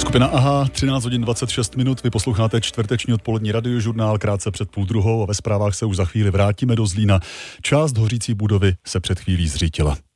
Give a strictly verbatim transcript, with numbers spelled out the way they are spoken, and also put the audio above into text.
Skupina Aha, třináct hodin dvacet šest minut, vy posloucháte čtvrteční odpolední radiožurnál krátce před půl druhou a ve zprávách se už za chvíli vrátíme do Zlína. Část hořící budovy se před chvílí zřítila.